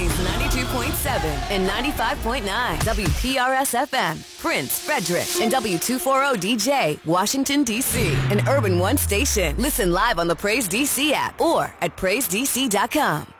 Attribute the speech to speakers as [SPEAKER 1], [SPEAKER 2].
[SPEAKER 1] Praise 92.7 and 95.9 WPRS-FM, Prince, Frederick, and W240DJ, Washington, D.C., an Urban One station. Listen live on the Praise DC app or at PraiseDC.com.